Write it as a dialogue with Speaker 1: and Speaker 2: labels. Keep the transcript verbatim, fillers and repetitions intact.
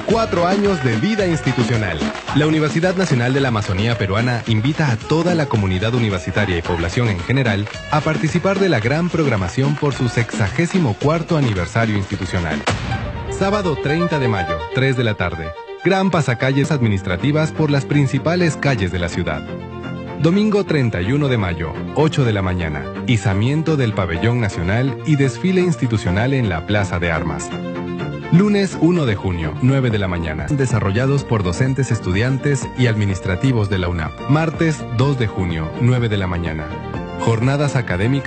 Speaker 1: Cuatro años de vida institucional. La Universidad Nacional de la Amazonía Peruana invita a toda la comunidad universitaria y población en general a participar de la gran programación por su sexagésimo cuarto aniversario institucional. Sábado treinta de mayo, tres de la tarde. Gran pasacalles administrativas por las principales calles de la ciudad. Domingo treinta y uno de mayo, ocho de la mañana. Izamiento del Pabellón Nacional y desfile institucional en la Plaza de Armas. Lunes uno de junio, nueve de la mañana. Desarrollados por docentes, estudiantes y administrativos de la UNAP. Martes dos de junio, nueve de la mañana. Jornadas académicas.